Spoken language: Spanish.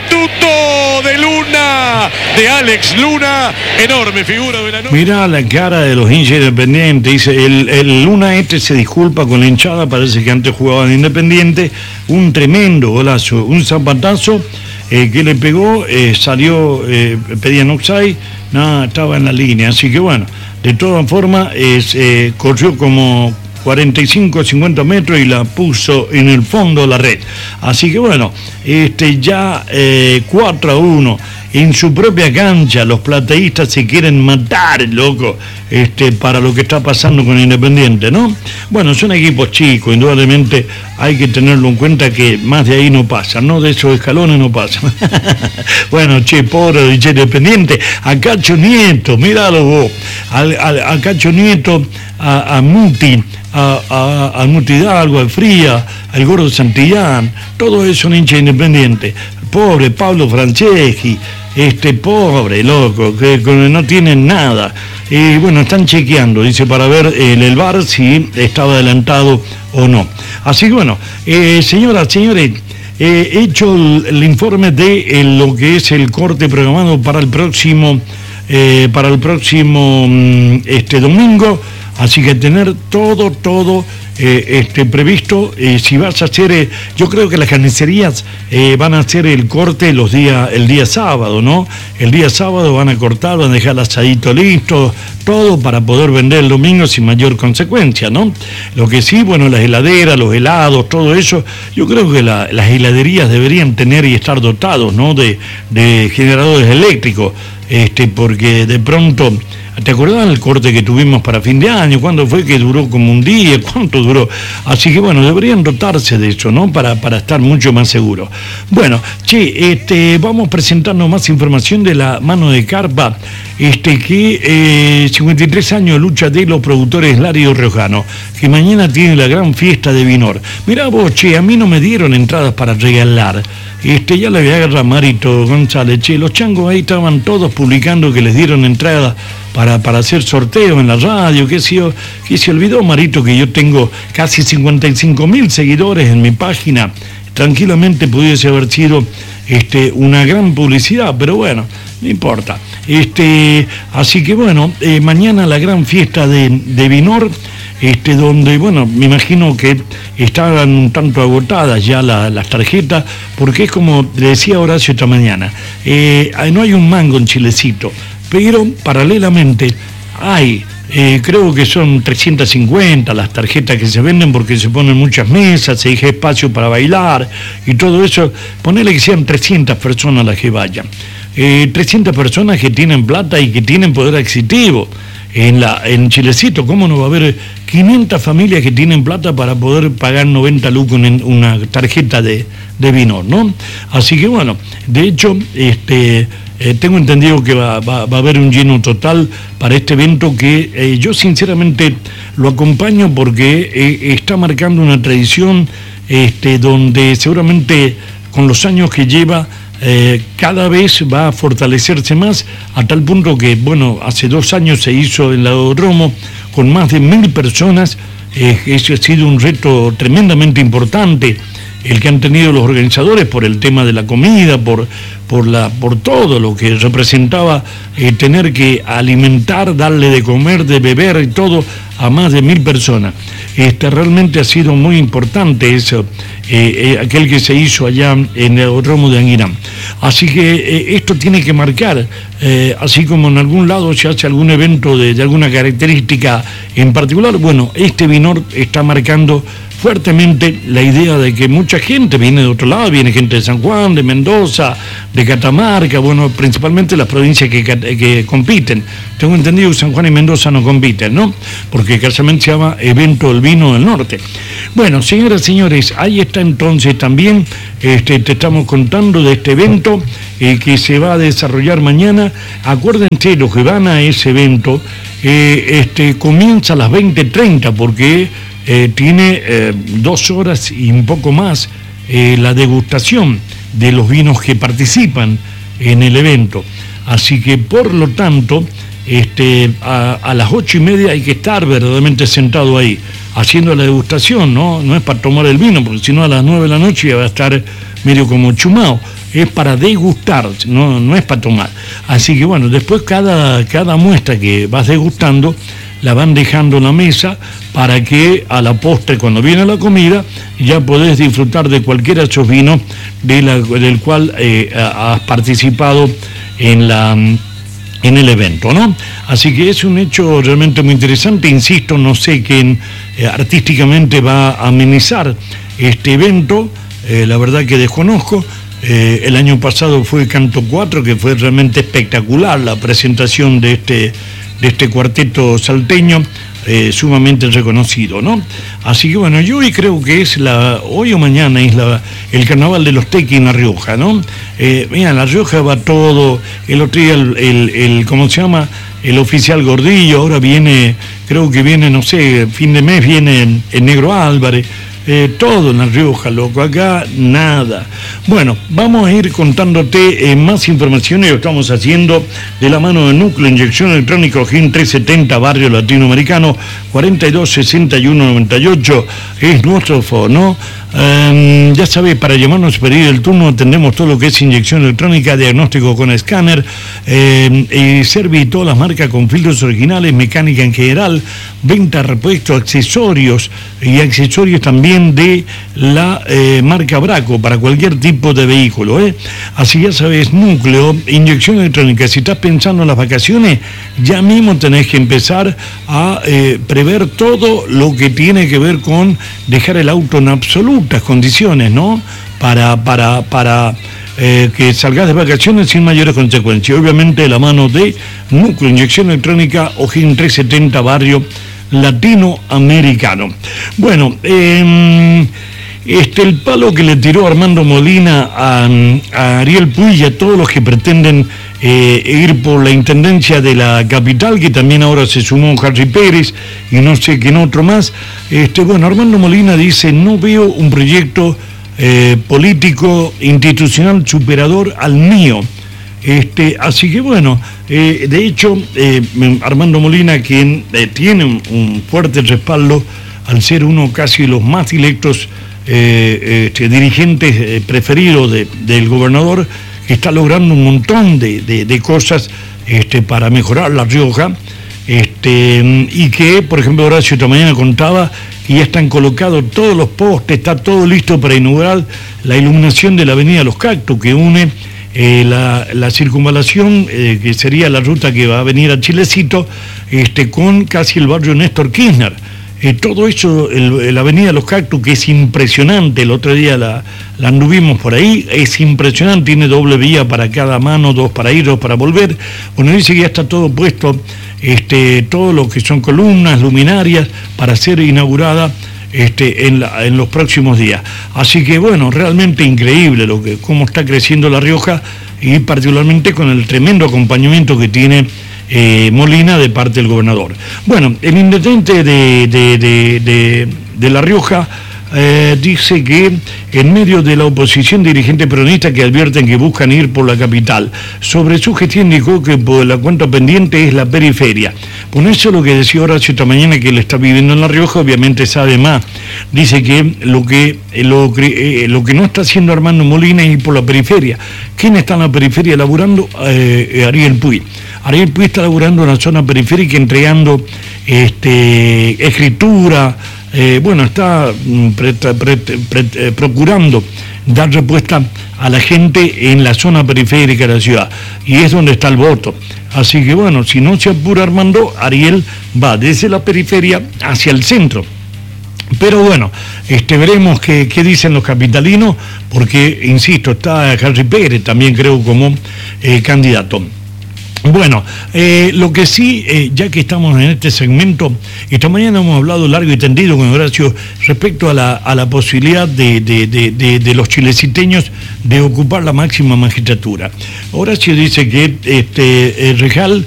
sustituto de Luna, de Alex Luna, enorme figura de la noche. Mira la cara de los hinchas Independiente, dice, el Luna se disculpa con la hinchada, parece que antes jugaba en Independiente, un tremendo golazo, un zapatazo que le pegó, salió, pedían offside, nada, estaba en la línea, así que bueno, de todas formas, corrió como 45, 50 metros y la puso en el fondo de la red. Así que bueno, ya 4-1 en su propia cancha. Los plateístas se quieren matar, loco, para lo que está pasando con Independiente, ¿no? Bueno, son equipos chicos, indudablemente hay que tenerlo en cuenta que más de ahí no pasan, ¿no? De esos escalones no pasan. Bueno, pobre de Independiente, a Cacho Nieto, míralo vos, a Cacho Nieto, a Muti, al Muti Hidalgo, al Fría, al Gordo Santillán, todos esos son hinchas Independientes. Pobre Pablo Franceschi, pobre loco, que no tienen nada. Y bueno, están chequeando, dice, para ver el VAR si estaba adelantado o no. Así que bueno, señoras, señores, he hecho el informe de lo que es el corte programado para el próximo domingo. Así que tener todo previsto. Si vas a hacer, yo creo que las carnicerías van a hacer el corte el día sábado, ¿no? El día sábado van a cortar, van a dejar el asadito listo, todo para poder vender el domingo sin mayor consecuencia, ¿no? Lo que sí, bueno, las heladeras, los helados, todo eso, yo creo que las heladerías deberían tener y estar dotados, ¿no? De generadores eléctricos, porque de pronto... ¿Te acordás del corte que tuvimos para fin de año? ¿Cuándo fue que duró como un día? ¿Cuánto duró? Así que bueno, deberían dotarse de eso, ¿no? Para estar mucho más seguros. Bueno, vamos presentando más información de la mano de Carpa, que 53 años de lucha de los productores Lario Riojano, que mañana tiene la gran fiesta de Vinor. Mirá vos, a mí no me dieron entradas para regalar. Ya le voy a agarrar a Marito González, los changos ahí estaban todos publicando que les dieron entradas para hacer sorteo en la radio, que se olvidó Marito que yo tengo casi 55.000 seguidores en mi página. Tranquilamente pudiese haber sido una gran publicidad, pero bueno, no importa. Así que bueno, mañana la gran fiesta de Vinor, donde, bueno, me imagino que estaban un tanto agotadas ya las tarjetas, porque es como le decía Horacio esta mañana, no hay un mango en Chilecito, pero paralelamente hay, creo que son 350 las tarjetas que se venden porque se ponen muchas mesas, se deja espacio para bailar y todo eso, ponele que sean 300 personas las que vayan, 300 personas que tienen plata y que tienen poder adquisitivo. En Chilecito, ¿cómo no va a haber 500 familias que tienen plata para poder pagar 90 lucas en una tarjeta de Vinor, ¿no? Así que bueno, de hecho, tengo entendido que va a haber un lleno total para este evento que yo sinceramente lo acompaño porque está marcando una tradición donde seguramente con los años que lleva cada vez va a fortalecerse más, a tal punto que, bueno, hace 2 años se hizo el Aeródromo con más de 1.000 personas. Ese ha sido un reto tremendamente importante el que han tenido los organizadores por el tema de la comida, por todo lo que representaba tener que alimentar, darle de comer, de beber y todo a más de 1.000 personas. Realmente ha sido muy importante eso, aquel que se hizo allá en el Aeródromo de Anguirán. Así que esto tiene que marcar, así como en algún lado se hace algún evento de alguna característica en particular, bueno, Vinor está marcando fuertemente la idea de que mucha gente viene de otro lado, viene gente de San Juan, de Mendoza, de Catamarca, bueno, principalmente las provincias que compiten. Tengo entendido que San Juan y Mendoza no compiten, ¿no? Porque casualmente se llama Evento del Vino del Norte. Bueno, señoras y señores, ahí está entonces también, te estamos contando de este evento que se va a desarrollar mañana. Acuérdense, los que van a ese evento, comienza a las 20:30 porque tiene 2 horas y un poco más la degustación de los vinos que participan en el evento. Así que, por lo tanto, a las 8:30 hay que estar verdaderamente sentado ahí, haciendo la degustación, ¿no? No es para tomar el vino, porque si no a las 9 de la noche ya va a estar medio como chumado. es para degustar, no es para tomar. Así que bueno, después cada muestra que vas degustando, la van dejando en la mesa para que a la postre, cuando viene la comida, ya podés disfrutar de cualquiera de esos vinos del cual has participado en el evento, ¿no? Así que es un hecho realmente muy interesante. Insisto, no sé quién artísticamente va a amenizar este evento, la verdad que desconozco. El año pasado fue Canto 4, que fue realmente espectacular la presentación de este cuarteto salteño, sumamente reconocido, ¿no? Así que bueno, yo hoy creo que hoy o mañana es el carnaval de los tequis en La Rioja, ¿no? Mira, en La Rioja va todo, el otro día ¿cómo se llama? El oficial Gordillo, ahora viene, creo que viene, no sé, fin de mes viene el Negro Álvarez. Todo en La Rioja, loco, acá nada. Bueno, vamos a ir contándote más informaciones. Lo estamos haciendo de la mano de Núcleo Inyección Electrónica O'Higgins 370, Barrio Latinoamericano, 426198 es nuestro fono. Ya sabes, para llamarnos y pedir el turno atendemos todo lo que es inyección electrónica, diagnóstico con escáner, Servi, todas las marcas con filtros originales, mecánica en general, venta, repuesto, accesorios y accesorios también de la marca Braco para cualquier tipo de vehículo. Así ya sabes, Núcleo, inyección electrónica. Si estás pensando en las vacaciones, ya mismo tenés que empezar a prever todo lo que tiene que ver con dejar el auto en absolutas condiciones, ¿no? Para que salgas de vacaciones sin mayores consecuencias. Obviamente de la mano de Núcleo Inyección Electrónica O'Higgins 370, Barrio Latinoamericano. Bueno, el palo que le tiró Armando Molina a Ariel Puig y a todos los que pretenden ir por la intendencia de la capital, que también ahora se sumó Harry Pérez y no sé quién otro más. Bueno, Armando Molina dice: no veo un proyecto político institucional superador al mío. Así que bueno, de hecho, Armando Molina, quien tiene un fuerte respaldo al ser uno casi de los más electos dirigentes preferidos del gobernador, que está logrando un montón de cosas para mejorar La Rioja, y que, por ejemplo, Horacio esta mañana contaba que ya están colocados todos los postes, está todo listo para inaugurar la iluminación de la avenida Los Cactus, que une la circunvalación, que sería la ruta que va a venir a Chilecito, con casi el barrio Néstor Kirchner. Todo eso, la avenida Los Cactus, que es impresionante, el otro día la anduvimos por ahí, es impresionante, tiene doble vía para cada mano, dos para ir, dos para volver. Bueno, dice que ya está todo puesto, todo lo que son columnas, luminarias, para ser inaugurada en los próximos días. Así que bueno, realmente increíble cómo está creciendo La Rioja, y particularmente con el tremendo acompañamiento que tiene Molina de parte del gobernador. Bueno, el intendente de La Rioja dice que en medio de la oposición, dirigentes peronistas que advierten que buscan ir por la capital, sobre su gestión indicó que por la cuenta pendiente es la periferia. Por eso lo que decía Horacio esta mañana, que él está viviendo en La Rioja, obviamente sabe más. Dice que lo que no está haciendo Armando Molina es ir por la periferia. ¿Quién está en la periferia laburando? Ariel Puig. Ariel Puig está laburando en la zona periférica, entregando escritura. Está procurando dar respuesta a la gente en la zona periférica de la ciudad, y es donde está el voto. Así que bueno, si no se apura Armando, Ariel va desde la periferia hacia el centro. Pero bueno, veremos qué dicen los capitalinos, porque, insisto, está Harry Pérez también, creo, como candidato. Bueno, lo que sí, ya que estamos en este segmento, esta mañana hemos hablado largo y tendido con Horacio respecto a la posibilidad de los chileciteños de ocupar la máxima magistratura. Horacio dice que Rejal